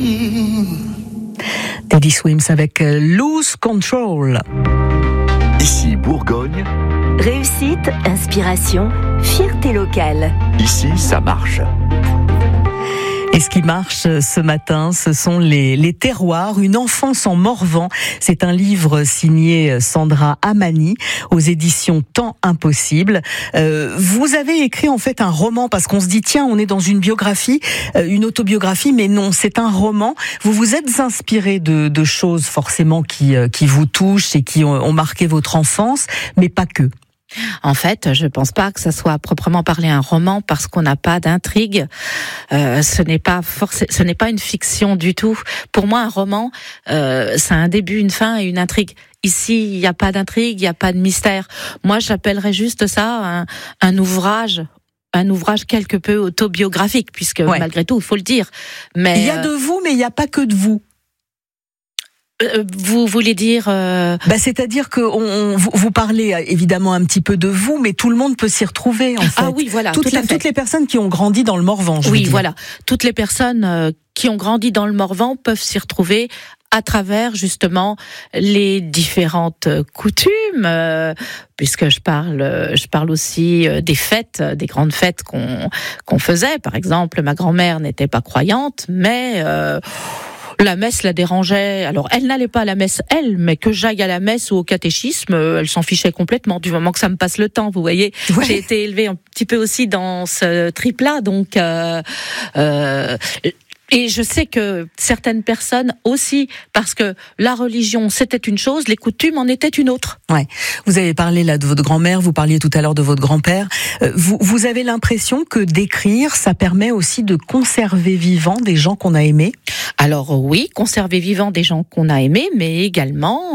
Teddy Swims avec Lose Control. Ici Bourgogne. Réussite, inspiration, fierté locale. Ici, ça marche. Et ce qui marche ce matin, ce sont les terroirs, une enfance en Morvan. C'est un livre signé Sandra Amani aux éditions Temps Impossible. Vous avez écrit en fait un roman parce qu'on se dit tiens, on est dans une biographie, une autobiographie, mais non, c'est un roman. Vous vous êtes inspiré de choses forcément qui vous touchent et qui ont marqué votre enfance, mais pas que. En fait, je pense pas que ça soit à proprement parler un roman parce qu'on n'a pas d'intrigue. Ce n'est pas une fiction du tout. Pour moi, un roman, c'est un début, une fin et une intrigue. Ici, il n'y a pas d'intrigue, il n'y a pas de mystère. Moi, j'appellerais juste ça un ouvrage quelque peu autobiographique, puisque malgré tout, il faut le dire. Mais il y a de vous, mais il n'y a pas que de vous. Vous voulez dire c'est-à-dire que vous parlez évidemment un petit peu de vous, mais tout le monde peut s'y retrouver en fait. Ah oui, voilà. Toutes les personnes qui ont grandi dans le Morvan. Oui, voilà. Toutes les personnes qui ont grandi dans le Morvan peuvent s'y retrouver à travers justement les différentes coutumes, puisque je parle aussi des fêtes, des grandes fêtes qu'on faisait. Par exemple, ma grand-mère n'était pas croyante, mais la messe la dérangeait. Alors, elle n'allait pas à la messe, mais que j'aille à la messe ou au catéchisme, elle s'en fichait complètement, du moment que ça me passe le temps, vous voyez. Ouais. J'ai été élevée un petit peu aussi dans ce trip-là, donc et je sais que certaines personnes aussi, parce que la religion c'était une chose, les coutumes en étaient une autre. Ouais. Vous avez parlé là de votre grand-mère, vous parliez tout à l'heure de votre grand-père. Vous avez l'impression que d'écrire, ça permet aussi de conserver vivants des gens qu'on a aimés? Alors oui, conserver vivants des gens qu'on a aimés, mais également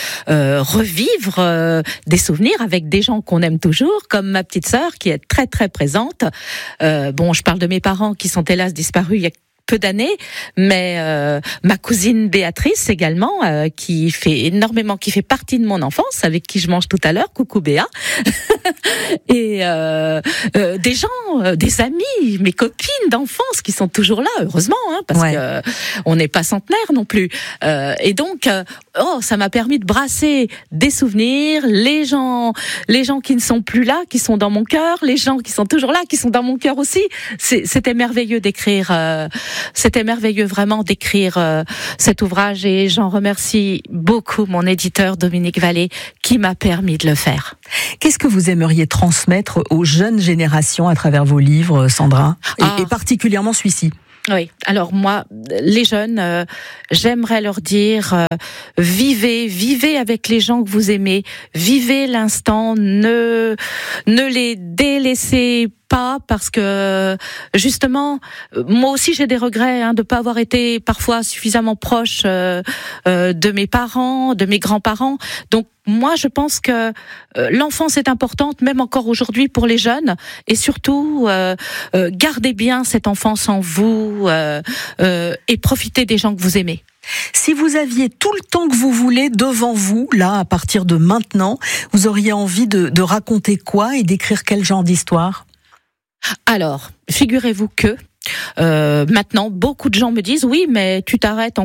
revivre des souvenirs avec des gens qu'on aime toujours, comme ma petite sœur qui est très très présente. Je parle de mes parents qui sont hélas disparus il y a peu d'années, mais ma cousine Béatrice également, qui fait partie de mon enfance, avec qui je mange tout à l'heure, coucou Béa, et des gens, des amis, mes copines d'enfance qui sont toujours là, heureusement, parce que on n'est pas centenaire non plus, et donc ça m'a permis de brasser des souvenirs, les gens qui ne sont plus là, qui sont dans mon cœur, les gens qui sont toujours là, qui sont dans mon cœur aussi. C'était merveilleux d'écrire. C'était merveilleux vraiment d'écrire cet ouvrage et j'en remercie beaucoup mon éditeur Dominique Vallée qui m'a permis de le faire. Qu'est-ce que vous aimeriez transmettre aux jeunes générations à travers vos livres, Sandra, et particulièrement celui-ci? Oui, alors moi, les jeunes, j'aimerais leur dire vivez avec les gens que vous aimez, vivez l'instant, ne les délaissez pas, parce que justement, moi aussi j'ai des regrets de pas avoir été parfois suffisamment proche de mes parents, de mes grands-parents. Donc moi je pense que l'enfance est importante, même encore aujourd'hui pour les jeunes, et surtout gardez bien cette enfance en vous et profitez des gens que vous aimez. Si vous aviez tout le temps que vous voulez devant vous, là, à partir de maintenant, vous auriez envie de raconter quoi et d'écrire quel genre d'histoire ? Alors, figurez-vous que maintenant, beaucoup de gens me disent oui, mais tu t'arrêtes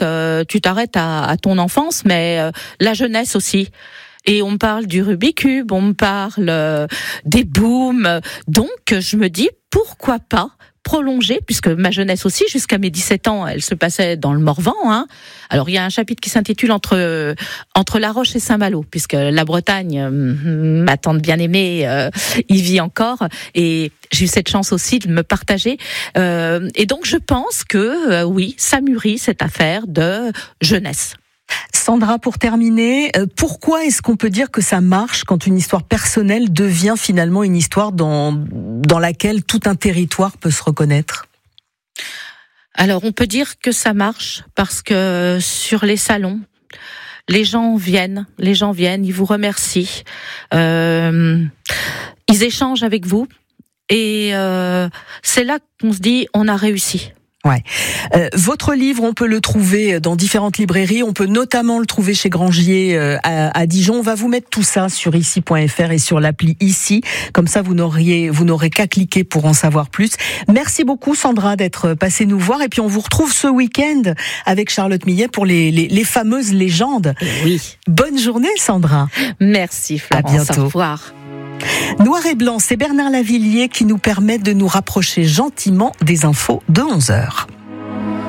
à ton enfance, mais la jeunesse aussi. Et on me parle du Rubik's Cube, on me parle des booms. Donc, je me dis pourquoi pas prolonger, puisque ma jeunesse aussi, jusqu'à mes 17 ans, elle se passait dans le Morvan. Alors, il y a un chapitre qui s'intitule entre La Roche et Saint-Malo, puisque la Bretagne, ma tante bien-aimée, y vit encore. Et j'ai eu cette chance aussi de me partager. Et donc, je pense que, oui, ça mûrit cette affaire de jeunesse. Sandra, pour terminer, pourquoi est-ce qu'on peut dire que ça marche quand une histoire personnelle devient finalement une histoire dans laquelle tout un territoire peut se reconnaître ? Alors, on peut dire que ça marche parce que sur les salons, les gens viennent, ils vous remercient, ils échangent avec vous et c'est là qu'on se dit on a réussi. Ouais. Votre livre, on peut le trouver dans différentes librairies. On peut notamment le trouver chez Grangier à Dijon. On va vous mettre tout ça sur ici.fr et sur l'appli Ici. Comme ça, vous n'aurez qu'à cliquer pour en savoir plus. Merci beaucoup, Sandra, d'être passée nous voir. Et puis, on vous retrouve ce week-end avec Charlotte Millet pour les fameuses légendes. Oui. Bonne journée, Sandra. Merci, Florence. À bientôt. Au revoir. Noir et blanc, c'est Bernard Lavillier qui nous permet de nous rapprocher gentiment des infos de 11h.